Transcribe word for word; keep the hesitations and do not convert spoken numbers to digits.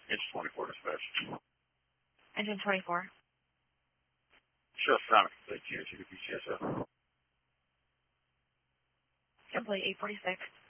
It's twenty-four dispatch. Engine twenty-four. Sure, Sonic. Thank you. G B C S F. Simply eight forty-six.